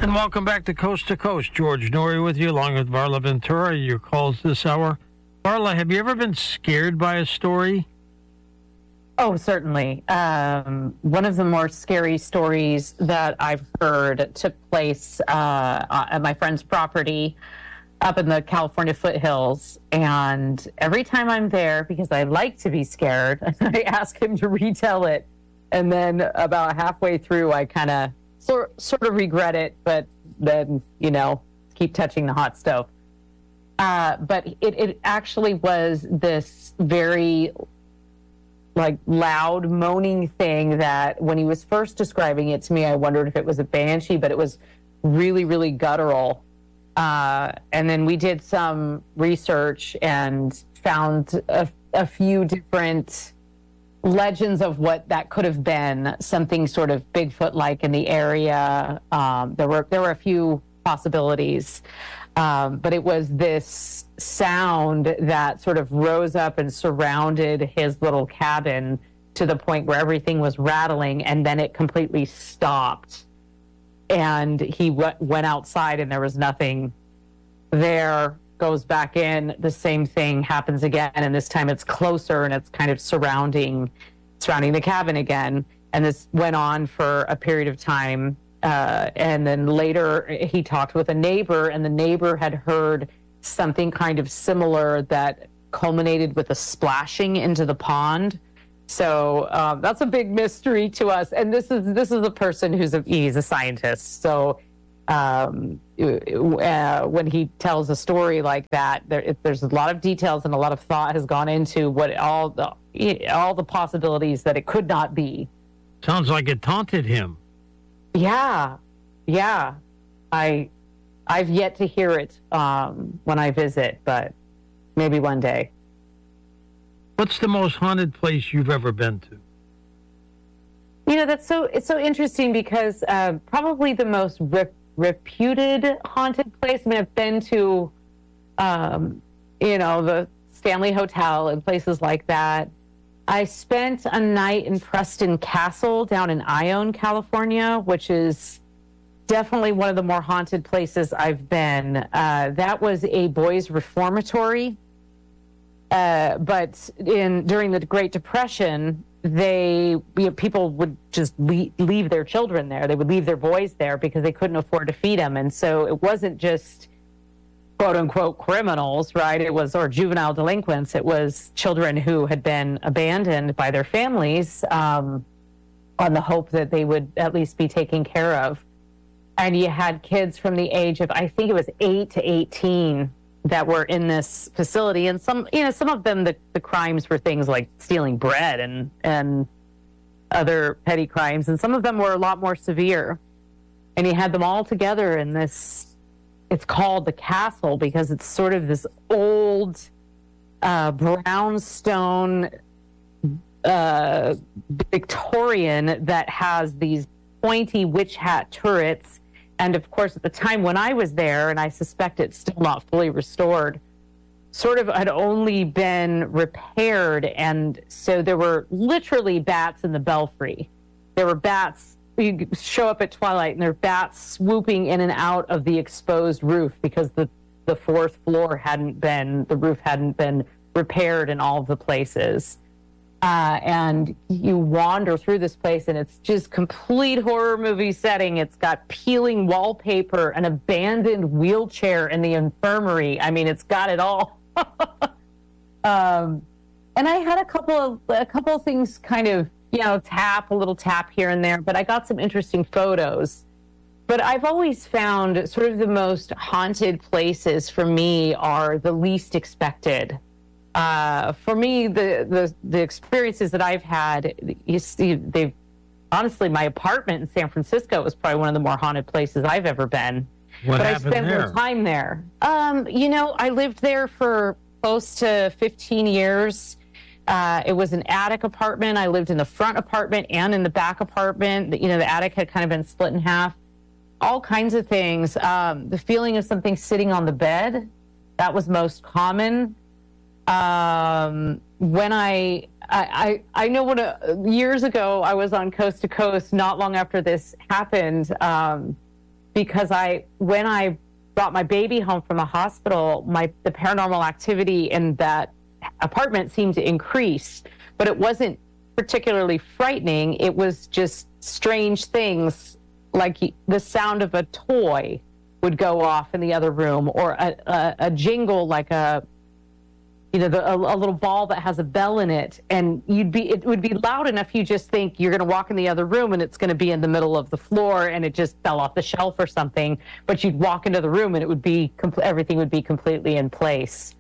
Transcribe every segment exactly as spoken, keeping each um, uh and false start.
And welcome back to Coast to Coast. George Noory with you, along with Varla Ventura. Your calls this hour. Varla, have you ever been scared by a story? Oh, certainly. Um, one of the more scary stories that I've heard took place uh, at my friend's property up in the California foothills. And every time I'm there, because I like to be scared, I ask him to retell it. And then about halfway through, I kind of sort, sort of regret it, but then, you know, keep touching the hot stove. Uh, but it, it actually was this very like loud moaning thing that when he was first describing it to me, I wondered if it was a banshee, but it was really, really guttural. Uh, and then we did some research and found a, a few different legends of what that could have been, something sort of Bigfoot-like in the area. Um, there were there were a few possibilities, um, but it was this sound that sort of rose up and surrounded his little cabin to the point where everything was rattling, and then it completely stopped. And he w- went outside, and there was nothing there. Goes back in, the same thing happens again, and this time it's closer and it's kind of surrounding surrounding the cabin again. And this went on for a period of time, uh, and then later he talked with a neighbor, and the neighbor had heard something kind of similar that culminated with a splashing into the pond. So um, that's a big mystery to us. And this is this is a person who's a he's a scientist, so um uh, when he tells a story like that, there, there's a lot of details and a lot of thought has gone into what all the all the possibilities that it could not be. Sounds like it taunted him. Yeah, yeah. I I've yet to hear it um, when I visit, but maybe one day. What's the most haunted place you've ever been to? You know, that's so it's so interesting because uh, probably the most rip. reputed haunted place. I mean, I've been to, um, you know, the Stanley Hotel and places like that. I spent a night in Preston Castle down in Ione, California, which is definitely one of the more haunted places I've been. Uh, that was a boys' reformatory. Uh, but in during the Great Depression, they you know, people would just leave, leave their children there. They would leave their boys there because they couldn't afford to feed them. And so it wasn't just quote unquote criminals, right? It was or juvenile delinquents. It was children who had been abandoned by their families um, on the hope that they would at least be taken care of. And you had kids from the age of, I think it was eight to eighteen that were in this facility. And some, you know, some of them, the, the crimes were things like stealing bread and, and other petty crimes. And some of them were a lot more severe. And you had them all together in this, it's called the castle because it's sort of this old uh, brownstone uh, Victorian that has these pointy witch hat turrets. And of course, at the time when I was there, and I suspect it's still not fully restored, sort of had only been repaired. And so there were literally bats in the belfry. There were bats, you show up at twilight, and there are bats swooping in and out of the exposed roof because the, the fourth floor hadn't been, the roof hadn't been repaired in all of the places. Uh, and you wander through this place, and it's just complete horror movie setting. It's got peeling wallpaper, an abandoned wheelchair in the infirmary. I mean, it's got it all. um, and I had a couple of a couple of things kind of, you know, tap, a little tap here and there, but I got some interesting photos. But I've always found sort of the most haunted places for me are the least expected. Uh, for me, the, the the experiences that I've had, you see, they've honestly, my apartment in San Francisco was probably one of the more haunted places I've ever been. What but happened I spent there? more time there. Um, you know, I lived there for close to fifteen years. Uh, it was an attic apartment. I lived in the front apartment and in the back apartment. You know, the attic had kind of been split in half. All kinds of things. Um, the feeling of something sitting on the bed, that was most common. Um, when I, I, I, I know when a, years ago I was on Coast to Coast, not long after this happened, um, because I, when I brought my baby home from the hospital, my the paranormal activity in that apartment seemed to increase, but it wasn't particularly frightening. It was just strange things, like the sound of a toy would go off in the other room, or a, a, a jingle, like a, you know, the, a, a little ball that has a bell in it, and you'd be, it would be loud enough you just think you're going to walk in the other room and it's going to be in the middle of the floor and it just fell off the shelf or something, but you'd walk into the room and it would be, everything would be completely in place.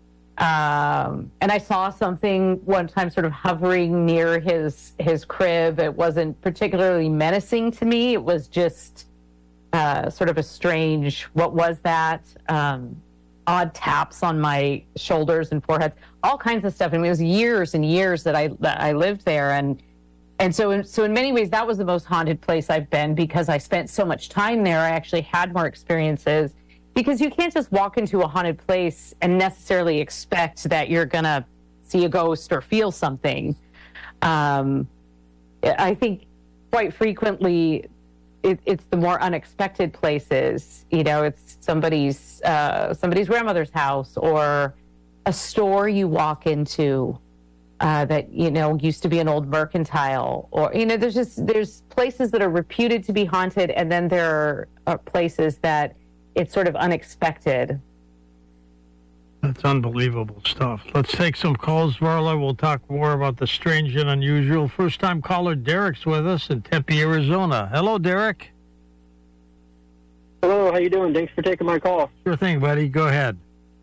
Um, and I saw something one time sort of hovering near his his crib. It wasn't particularly menacing to me. It was just uh, sort of a strange, what was that? Um, odd taps on my shoulders and forehead, all kinds of stuff. I mean, it was years and years that I that I lived there, and and so in, so in many ways that was the most haunted place I've been, because I spent so much time there. I actually had more experiences. Because you can't just walk into a haunted place and necessarily expect that you're going to see a ghost or feel something. Um, I think quite frequently it, it's the more unexpected places. You know, it's somebody's uh, somebody's grandmother's house, or a store you walk into uh, that, you know, used to be an old mercantile. Or, you know, there's just there's places that are reputed to be haunted, and then there are places that it's sort of unexpected. That's unbelievable stuff. Let's take some calls, Varla. We'll talk more about the strange and unusual. First-time caller Derek's with us in Tempe, Arizona. Hello, Derek. Hello, how you doing? Thanks for taking my call. Sure thing, buddy. Go ahead.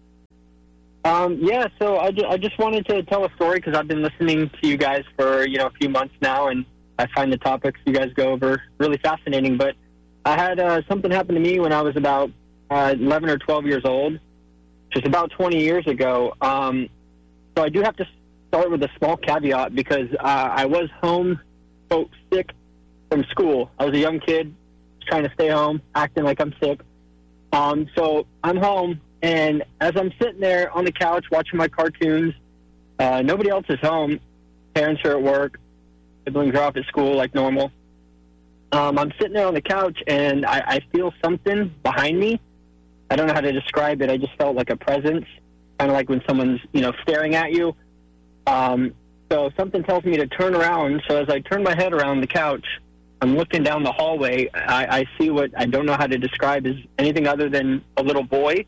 Um, yeah, so I, ju- I just wanted to tell a story, because I've been listening to you guys for, you know, a few months now, and I find the topics you guys go over really fascinating. But I had uh, something happen to me when I was about Uh, eleven or twelve years old, just about twenty years ago. Um, so I do have to start with a small caveat, because uh, I was home, so sick from school. I was a young kid, trying to stay home, acting like I'm sick. Um, so I'm home, and as I'm sitting there on the couch watching my cartoons, uh, nobody else is home. Parents are at work. Siblings are off at school like normal. Um, I'm sitting there on the couch, and I, I feel something behind me. I don't know how to describe it. I just felt like a presence, kind of like when someone's, you know, staring at you. Um, so something tells me to turn around. So as I turn my head around the couch, I'm looking down the hallway. I, I see what I don't know how to describe as anything other than a little boy.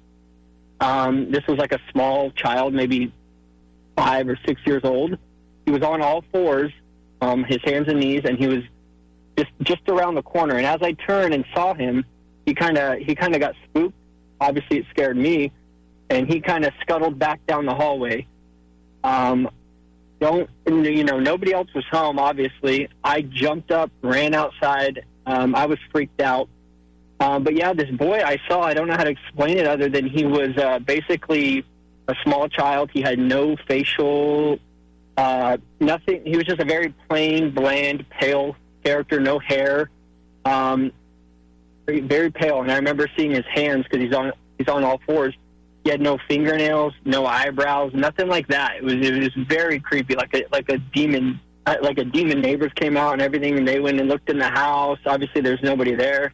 Um, this was like a small child, maybe five or six years old. He was on all fours, um, his hands and knees, and he was just just around the corner. And as I turned and saw him, he kind of he kind of got spooked. Obviously, it scared me, and he kind of scuttled back down the hallway. Um, don't you know? Nobody else was home. Obviously, I jumped up, ran outside. Um, I was freaked out. Um, but yeah, this boy I saw, I don't know how to explain it other than he was uh, basically a small child. He had no facial, uh, nothing. He was just a very plain, bland, pale character, no hair. Um, Very, very pale, and I remember seeing his hands, because he's on he's on all fours. He had no fingernails, no eyebrows, nothing like that. It was it was very creepy, like a like a demon, like a demon. Neighbors came out and everything, and they went and looked in the house. Obviously, there's nobody there,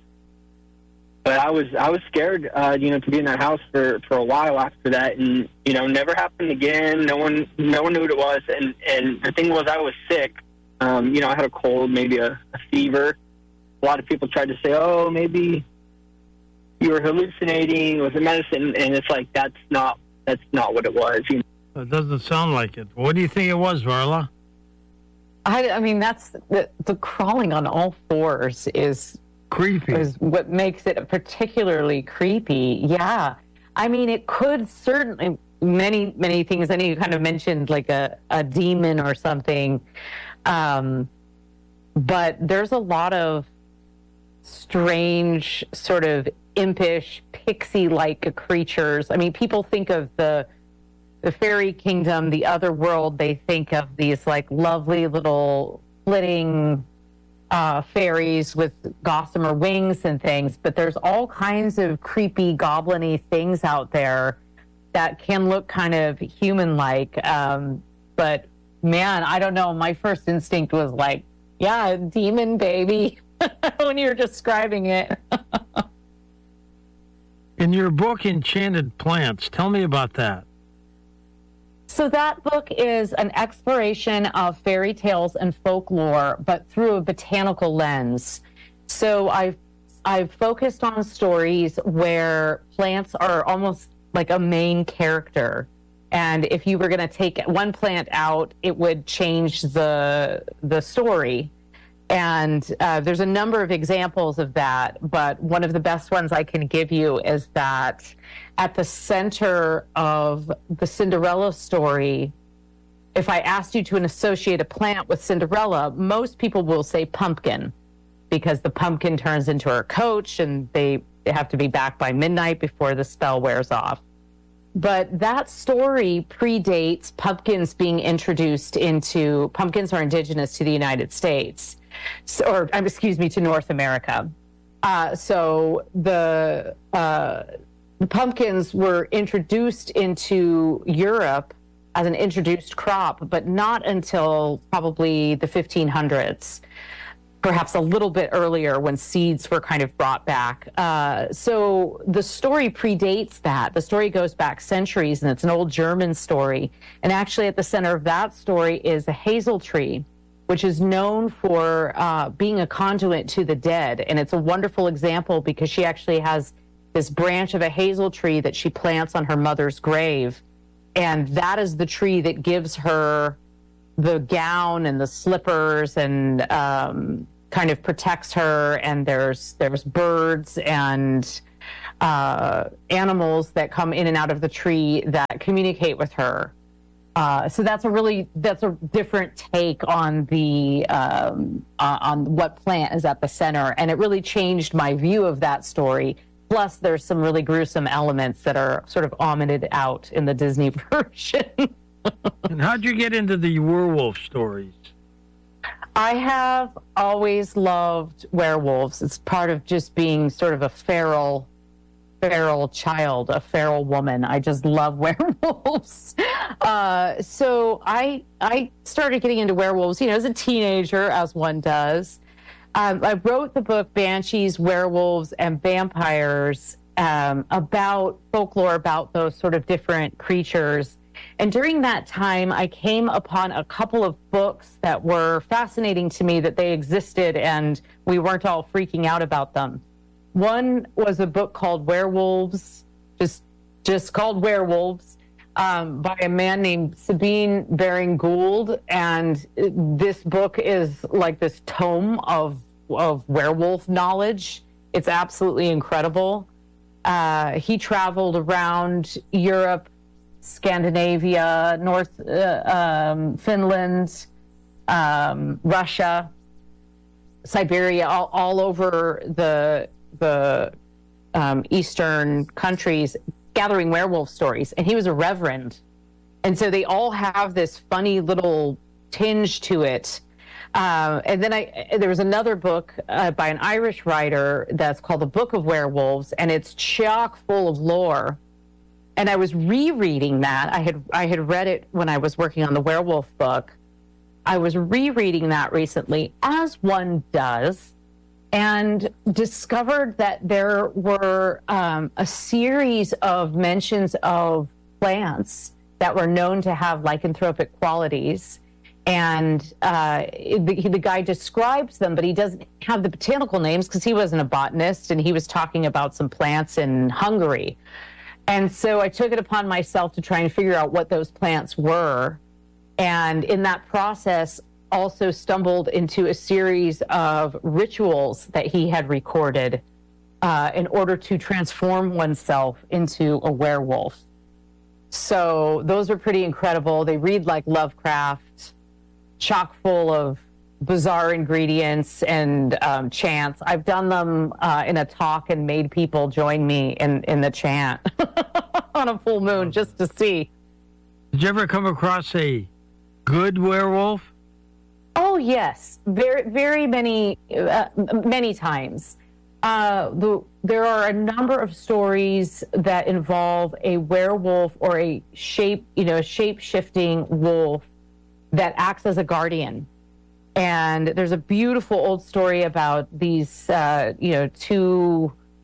but I was I was scared, uh, you know, to be in that house for, for a while after that, and you know, never happened again. No one no one knew what it was, and and the thing was, I was sick. Um, you know, I had a cold, maybe a, a fever. A lot of people tried to say, oh, maybe you were hallucinating with the medicine, and it's like, that's not that's not what it was. You know? It doesn't sound like it. What do you think it was, Varla? I, I mean, that's the, the crawling on all fours is creepy. Is what makes it particularly creepy. Yeah, I mean, it could certainly many many things. I know you kind of mentioned like a, a demon or something, um, but there's a lot of strange, sort of impish, pixie-like creatures. I mean, people think of the the fairy kingdom, the other world. They think of these like lovely little flitting uh, fairies with gossamer wings and things. But there's all kinds of creepy, goblin-y things out there that can look kind of human-like. Um, but man, I don't know. My first instinct was like, yeah, demon baby. When you're describing it. In your book, Enchanted Plants, tell me about that. So that book is an exploration of fairy tales and folklore, but through a botanical lens. So I've I've focused on stories where plants are almost like a main character. And if you were going to take one plant out, it would change the the story. And uh, there's a number of examples of that, but one of the best ones I can give you is that at the center of the Cinderella story, if I asked you to associate a plant with Cinderella, most people will say pumpkin, because the pumpkin turns into her coach and they have to be back by midnight before the spell wears off. But that story predates pumpkins being introduced into, pumpkins are indigenous to the United States, so, or um, excuse me, to North America. Uh, so the, uh, the pumpkins were introduced into Europe as an introduced crop, but not until probably the fifteen hundreds. Perhaps a little bit earlier when seeds were kind of brought back. Uh, so the story predates that. The story goes back centuries, and it's an old German story. And actually at the center of that story is a hazel tree, which is known for uh, being a conduit to the dead. And it's a wonderful example because she actually has this branch of a hazel tree that she plants on her mother's grave. And that is the tree that gives her the gown and the slippers and um, kind of protects her. And there's there's birds and uh, animals that come in and out of the tree that communicate with her. Uh, so that's a really that's a different take on the um, uh, on what plant is at the center, and it really changed my view of that story. Plus, there's some really gruesome elements that are sort of omitted out in the Disney version. And how'd you get into the werewolf stories? I have always loved werewolves. It's part of just being sort of a feral, feral child, a feral woman. I just love werewolves. Uh, so I I started getting into werewolves, you know, as a teenager, as one does. Um, I wrote the book Banshees, Werewolves, and Vampires um, about folklore, about those sort of different creatures. And during that time, I came upon a couple of books that were fascinating to me, that they existed and we weren't all freaking out about them. One was a book called Werewolves, just just called Werewolves, um, by a man named Sabine Baring Gould. And this book is like this tome of, of werewolf knowledge. It's absolutely incredible. Uh, he traveled around Europe, Scandinavia, North uh, um, Finland, um, Russia, Siberia, all, all over the the um, Eastern countries, gathering werewolf stories. And he was a reverend, and so they all have this funny little tinge to it. Uh, and then I there was another book uh, by an Irish writer that's called The Book of Werewolves, and it's chock full of lore. And I was rereading that. I had I had read it when I was working on the werewolf book. I was rereading that recently, as one does, and discovered that there were um, a series of mentions of plants that were known to have lycanthropic qualities. And uh, the, the guy describes them, but he doesn't have the botanical names because he wasn't a botanist, and he was talking about some plants in Hungary. And so I took it upon myself to try and figure out what those plants were. And in that process, also stumbled into a series of rituals that he had recorded uh, in order to transform oneself into a werewolf. So those are pretty incredible. They read like Lovecraft, chock full of bizarre ingredients and um, chants. I've done them uh, in a talk and made people join me in, in the chant on a full moon just to see. Did you ever come across a good werewolf? Oh, yes. Very, very many, uh, many times. Uh, the, there are a number of stories that involve a werewolf or a shape, you know, shape-shifting wolf that acts as a guardian. And there's a beautiful old story about these, uh, you know, two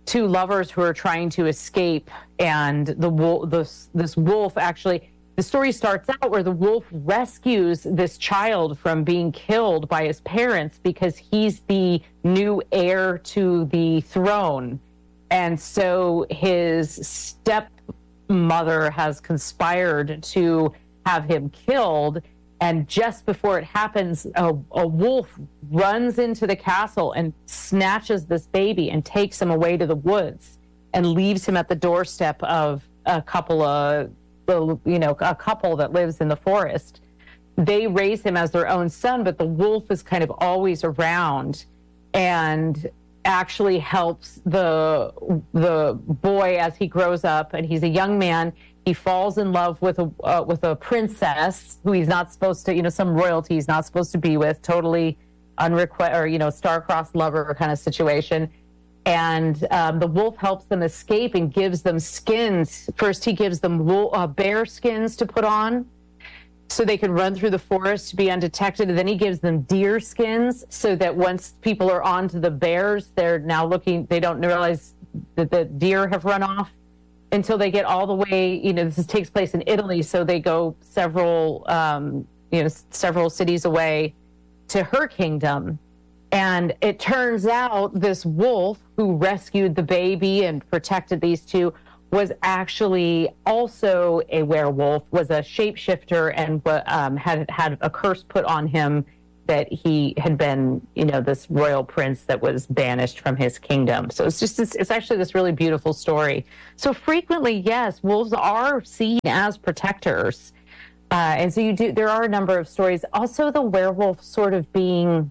two lovers who are trying to escape, and the wolf, this, this wolf actually, the story starts out where the wolf rescues this child from being killed by his parents because he's the new heir to the throne. And so his stepmother has conspired to have him killed. And just before it happens, a, a wolf runs into the castle and snatches this baby and takes him away to the woods and leaves him at the doorstep of a couple of, you know, a couple that lives in the forest. They raise him as their own son, but the wolf is kind of always around and actually helps the the boy as he grows up, and he's a young man. He falls in love with a uh, with a princess who he's not supposed to, you know, some royalty he's not supposed to be with, totally unrequ- or you know, star-crossed lover kind of situation. And um, the wolf helps them escape and gives them skins. First, he gives them wool, uh, bear skins to put on, so they can run through the forest to be undetected. And then he gives them deer skins so that once people are on to the bears, they're now looking, they don't realize that the deer have run off until they get all the way, you know, this is, takes place in Italy. So they go several, um, you know, several cities away to her kingdom. And it turns out this wolf who rescued the baby and protected these two was actually also a werewolf, was a shapeshifter, and um, had had a curse put on him that he had been, you know, this royal prince that was banished from his kingdom. So it's just, this, it's actually this really beautiful story. So frequently, yes, wolves are seen as protectors. Uh, and so you do, there are a number of stories. Also the werewolf sort of being,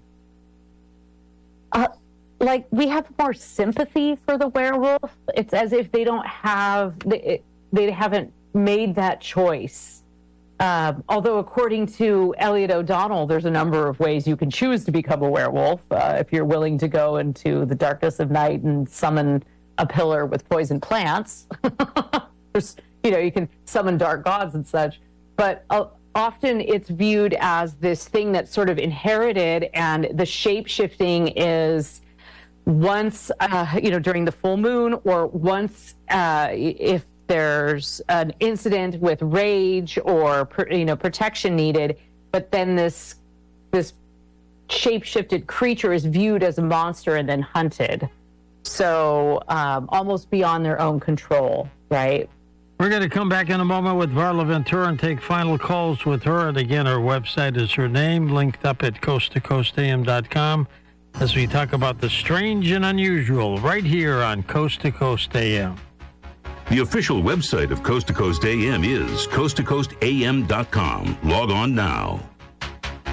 uh, like, we have more sympathy for the werewolf. It's as if they don't have, they, they haven't made that choice. Uh, although, according to Elliot O'Donnell, there's a number of ways you can choose to become a werewolf uh, if you're willing to go into the darkness of night and summon a pillar with poison plants. There's, you know, you can summon dark gods and such. But uh, often it's viewed as this thing that's sort of inherited, and the shape-shifting is once, uh, you know, during the full moon, or once uh, if there's an incident with rage or, you know, protection needed, but then this this shape-shifted creature is viewed as a monster and then hunted. So um, almost beyond their own control, right? We're going to come back in a moment with Varla Ventura and take final calls with her. And again, her website is her name, linked up at coast to coast a m dot com, as we talk about the strange and unusual right here on Coast to Coast A M. The official website of Coast to Coast A M is coast to coast a m dot com. Log on now.